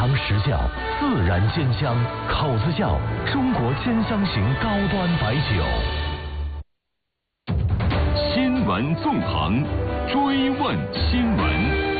堂实窖自然煎香，口子窖中国煎香型高端白酒。 新闻纵横，追问新闻。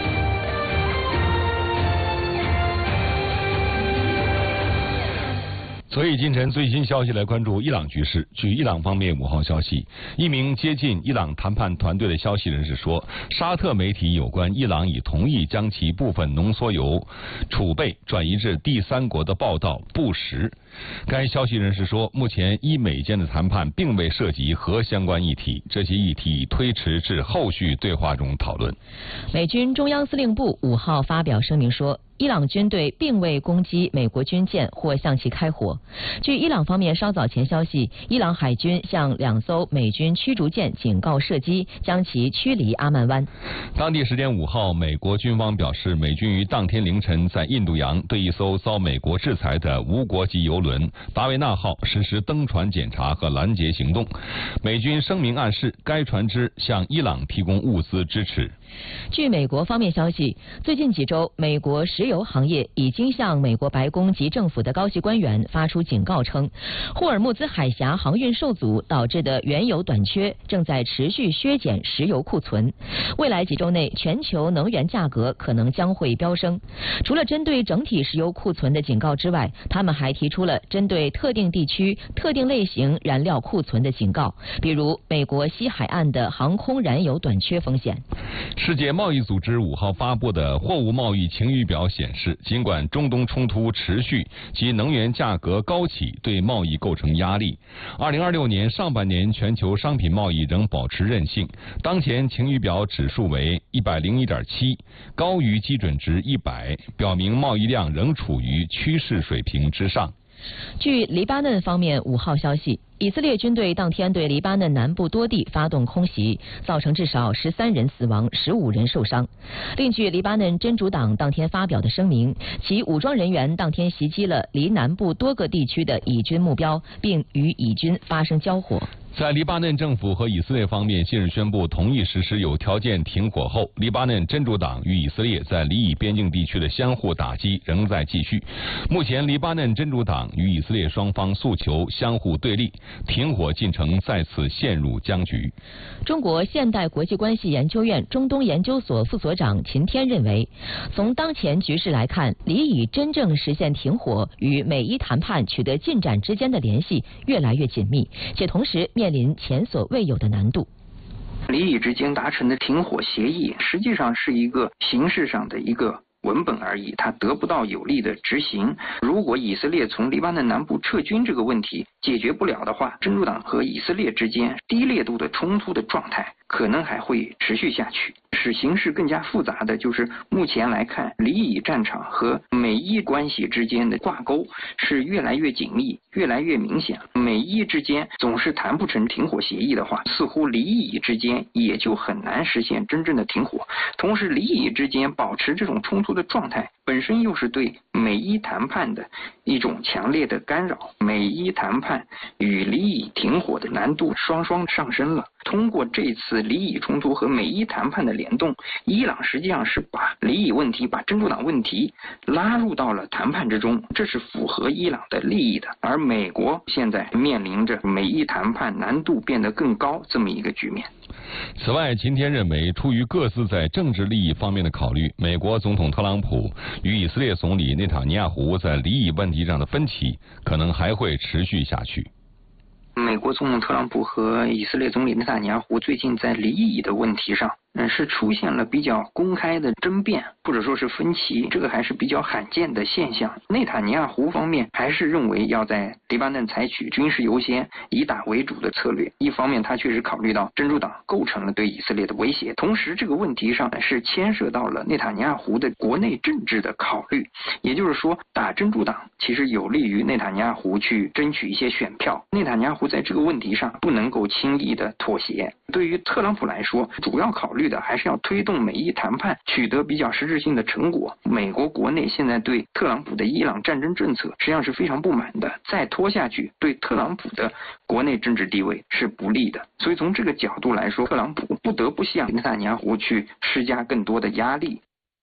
所以今晨最新消息来关注伊朗局势。据伊朗方面5号消息，一名接近伊朗谈判团队的消息人士说，沙特媒体有关伊朗已同意将其部分浓缩铀储备转移至第三国的报道不实。该消息人士说，目前伊美间的谈判并未涉及核相关议题，这些议题推迟至后续对话中讨论。 美军中央司令部5号发表声明说，伊朗军队并未攻击美国军舰或向其开火。据伊朗方面稍早前消息，伊朗海军向2艘美军驱逐舰警告射击，将其驱离阿曼湾。 当地时间5号，美国军方表示，美军于当天凌晨在印度洋对一艘遭美国制裁的无国籍邮轮达维纳号实施登船检查和拦截行动。美军声明暗示，该船只向伊朗提供物资支持。 据美国方面消息，最近几周，美国石油行业已经向美国白宫及政府的高级官员发出警告称，霍尔木兹海峡航运受阻导致的原油短缺正在持续削减石油库存。未来几周内，全球能源价格可能将会飙升。除了针对整体石油库存的警告之外，他们还提出了针对特定地区、特定类型燃料库存的警告，比如美国西海岸的航空燃油短缺风险。 世界贸易组织5号发布的货物贸易晴雨表显示，尽管中东冲突持续及能源价格高企对贸易构成压力，2026年上半年全球商品贸易仍保持韧性。当前晴雨表指数为101.7，高于基准值100，表明贸易量仍处于趋势水平之上。 据黎巴嫩方面5号消息，以色列军队当天对黎巴嫩南部多地发动空袭，造成至少13人死亡，15人受伤。另据黎巴嫩真主党当天发表的声明，其武装人员当天袭击了离南部多个地区的以军目标，并与以军发生交火。 在黎巴嫩政府和以色列方面近日宣布同意实施有条件停火后，黎巴嫩真主党与以色列在黎以边境地区的相互打击仍在继续。目前黎巴嫩真主党与以色列双方诉求相互对立，停火进程再次陷入僵局。 中国现代国际关系研究院中东研究所副所长秦天认为，从当前局势来看，黎以真正实现停火与美伊谈判取得进展之间的联系越来越紧密，且同时面临前所未有的难度。 黎以之间达成的停火协议实际上是一个形式上的一个文本而已，它得不到有力的执行。如果以色列从黎巴嫩南部撤军这个问题解决不了的话，真主党和以色列之间低烈度的冲突的状态可能还会持续下去。使形势更加复杂的就是目前来看，黎以战场和美伊关系之间的挂钩是越来越紧密，越来越明显。美伊之间总是谈不成停火协议的话，似乎黎以之间也就很难实现真正的停火。同时黎以之间保持这种冲突的状态本身又是对美伊谈判的一种强烈的干扰，美伊谈判与黎以停火的难度双双上升了。通过这次黎以冲突和美伊谈判的联动，伊朗实际上是把黎以问题、把真主党问题拉入到了谈判之中，这是符合伊朗的利益的。而美国现在面临着美伊谈判难度变得更高这么一个局面。 此外，秦天认为，出于各自在政治利益方面的考虑，美国总统特朗普与以色列总理内塔尼亚胡在黎以问题上的分歧可能还会持续下去。 美国总统特朗普和以色列总理内塔尼亚胡最近在黎以的问题上是出现了比较公开的争辩，或者说是分歧，这个还是比较罕见的现象。内塔尼亚胡方面还是认为要在黎巴嫩采取军事优先、以打为主的策略。一方面，他确实考虑到真主党构成了对以色列的威胁，同时这个问题上是牵涉到了内塔尼亚胡的国内政治的考虑。也就是说，打真主党其实有利于内塔尼亚胡去争取一些选票。内塔尼亚胡在这个问题上不能够轻易的妥协。对于特朗普来说，主要考虑的还是要推动美伊谈判取得比较实质性的成果。美国国内现在对特朗普的伊朗战争政策实际上是非常不满的，再拖下去对特朗普的国内政治地位是不利的。所以从这个角度来说，特朗普不得不向内塔尼亚胡去施加更多的压力。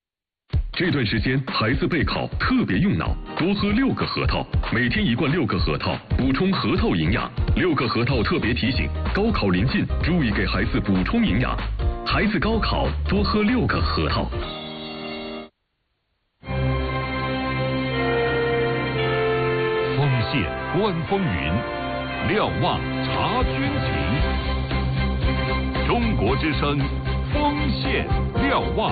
这段时间孩子备考特别用脑，多喝6个核桃，每天1罐6个核桃，补充核桃营养。6个核桃特别提醒：高考临近，注意给孩子补充营养。孩子高考多喝6个核桃。 锋线观风云，瞭望察军情。中国之声，锋线瞭望。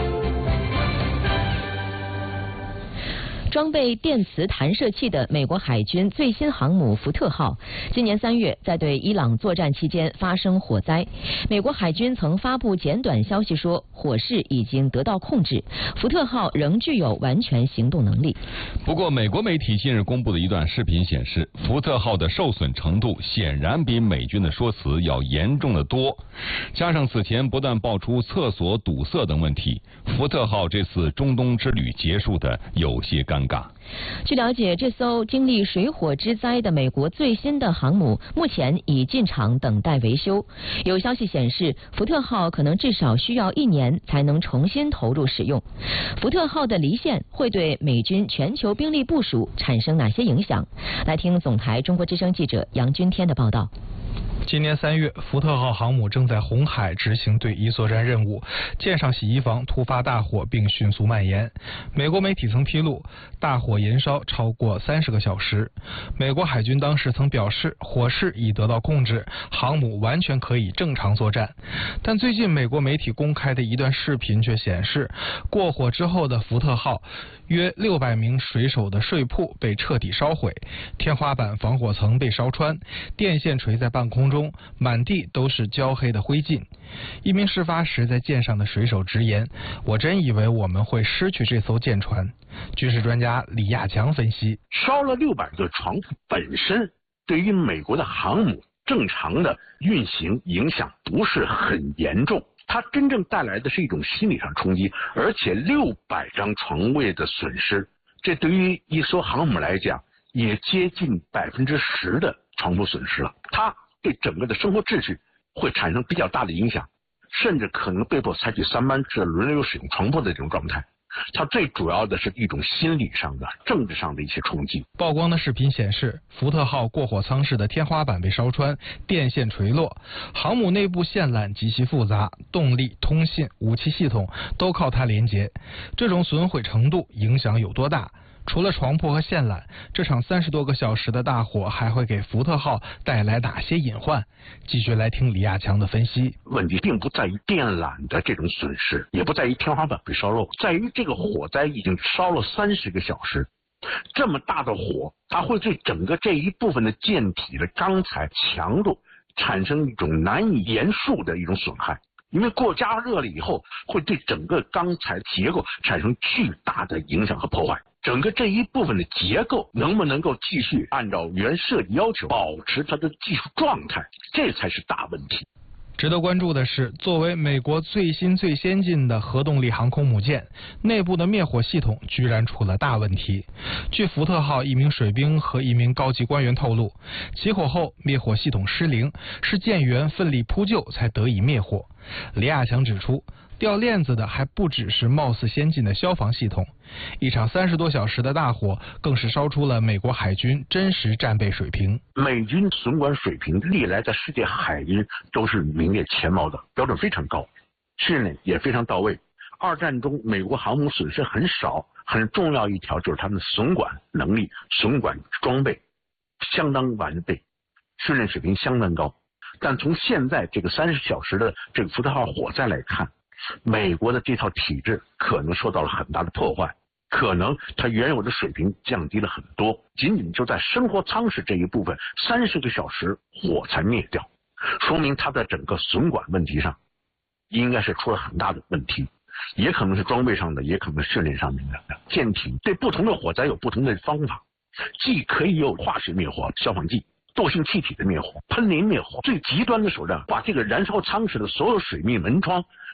装备电磁弹射器的美国海军最新航母福特号，今年3月在对伊朗作战期间发生火灾。美国海军曾发布简短消息说，火势已经得到控制，福特号仍具有完全行动能力。 不过，美国媒体近日公布的一段视频显示，福特号的受损程度显然比美军的说辞要严重得多。加上此前不断爆出厕所堵塞等问题，福特号这次中东之旅结束的有些尴尬。 据了解，这艘经历水火之灾的美国最新的航母目前已进场等待维修。有消息显示，福特号可能至少需要1年才能重新投入使用。福特号的离线会对美军全球兵力部署产生哪些影响？来听总台中国之声记者杨军天的报道。 今年3月，福特号航母正在红海执行对伊作战任务，舰上洗衣房突发大火并迅速蔓延。美国媒体曾披露，大火延烧超过30个小时。美国海军当时曾表示，火势已得到控制，航母完全可以正常作战。但最近美国媒体公开的一段视频却显示，过火之后的福特号约600名水手的睡铺被彻底烧毁，天花板防火层被烧穿，电线垂在半空中，满地都是焦黑的灰烬。一名事发时在舰上的水手直言：“我真以为我们会失去这艘舰船。”军事专家李亚强分析， 烧了600个床铺本身对于美国的航母正常的运行影响不是很严重，它真正带来的是一种心理上冲击，而且600张床位的损失，这对于一艘航母来讲也接近10%的床铺损失了。它对整个的生活秩序会产生比较大的影响，甚至可能被迫采取3班制轮流使用床铺的这种状态。它最主要的是一种心理上的、政治上的一些冲击。 曝光的视频显示，福特号过火舱室的天花板被烧穿，电线垂落，航母内部线缆极其复杂，动力、通信、武器系统都靠它连接。这种损毁程度影响有多大？除了床铺和线缆，这场30多个小时的大火还会给福特号带来哪些隐患？继续来听李亚强的分析。 问题并不在于电缆的这种损失，也不在于天花板被烧漏，在于这个火灾已经烧了30个小时。这么大的火，它会对整个这一部分的舰体的钢材强度产生一种难以言述的一种损害。因为过加热了以后，会对整个钢材结构产生巨大的影响和破坏。整个这一部分的结构能不能够继续按照原设计要求保持它的技术状态，这才是大问题。 值得关注的是，作为美国最新最先进的核动力航空母舰，内部的灭火系统居然出了大问题。据福特号一名水兵和一名高级官员透露，起火后灭火系统失灵，是舰员奋力扑救才得以灭火。李亚强指出，掉链子的还不只是貌似先进的消防系统，一场30多小时的大火更是烧出了美国海军真实战备水平。 美军损管水平历来在世界海军都是名列前茅的，标准非常高，训练也非常到位。2战中美国航母损失很少，很重要一条就是他们的损管能力、损管装备相当完备，训练水平相当高。但从现在这个30小时的这个福特号火灾来看，美国的这套体制可能受到了很大的破坏，可能它原有的水平降低了很多，仅仅就在生活舱室这一部分30个小时火才灭掉，说明它的整个损管问题上应该是出了很大的问题，也可能是装备上的，也可能是训练上面的。舰艇对不同的火灾有不同的方法，既可以有化学灭火、消防剂、惰性气体的灭火、喷淋灭火，最极端的手段，把这个燃烧舱室的所有水密门窗